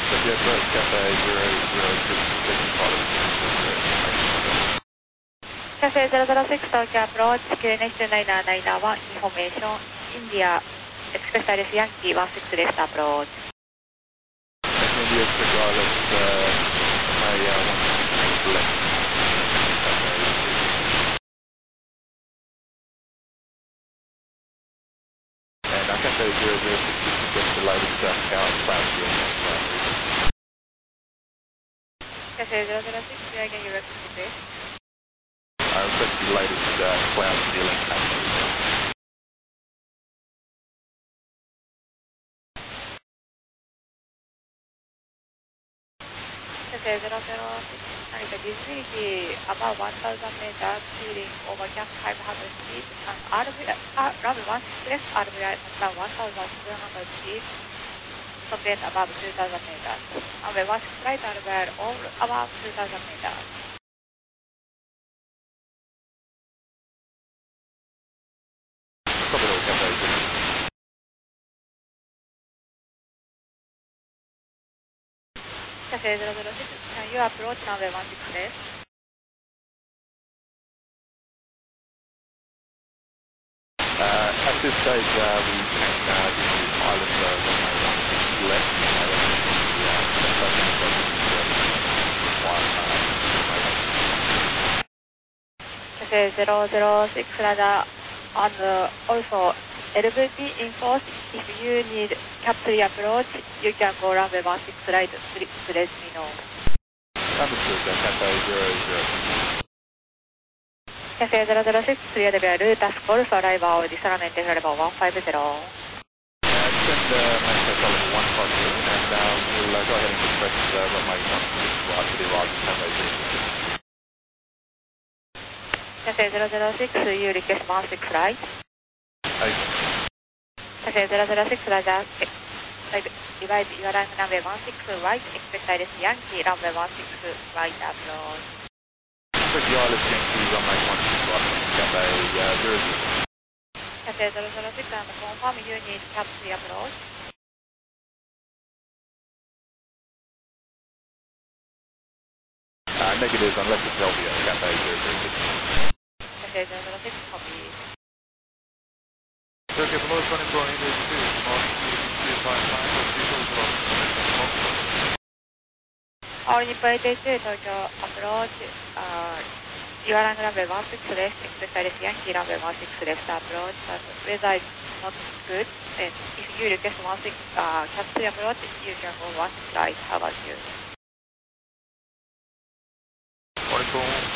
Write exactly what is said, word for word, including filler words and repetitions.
Jet Bus Cafe zero zero six, taking pilot Cafe zero zero six Tokyo approach, Q N H two nine nine one, information, India, expect Alice Yankee one six left approach. India, expect Alice, uh, my, uh, one six left. And I Cafe zero zero six, just the latest uh, cloud cloud ceiling. Cafe zero zero six, again you request this. I request the latest uh, cloud ceiling passage. Cafe zero zero six, 何か visibility about one thousand meters, ceiling over Gap five hundred feet, and R V I, uh, runway one six left, R V I at one thousand seven hundred feet, something above two thousand meters. Runway one six right, R V I all above two thousand meters. Copy all, Cafe zero. Cafe zero zero six, can you approach runway one six left? Uh, at this stage, uh, we can uh, do the pilot uh, runway one six left. Uh, Cafe zero zero six, radar, and uh, also L V P in force. If you need capture approach, you can go runway one six right, please let me know. Understood, uh, Cafe zero zero six. Cafe zero zero six, clear the route, Golf arrival, disarmament level one five zero. Uh, send uh, manifest level one five zero, and uh, we'll uh, go ahead and request uh, runway one six right to the arrival of Cafe zero zero six. Cafe zero zero six, you request one six right. Okay. Cafe zero zero six, Roger. Divide your line runway one six right, expect Alice Yankee, runway one six right approach. Expect the Alice Yankee, runway one six right, Cafe uh, zero zero six. Cafe zero zero six, and confirm you need capture approach. Uh, negative, unless it's L V O, Cafe zero zero six. Cafe zero zero six, copy. Turkey below twenty four India two, small two five nine, or two four four, All United two, Tokyo approach, uh, your line runway one six left, expect Alice Yankee, runway one six left approach, but weather is not good, and if you request one six uh, capture approach, you can go one six right, how about you? twenty four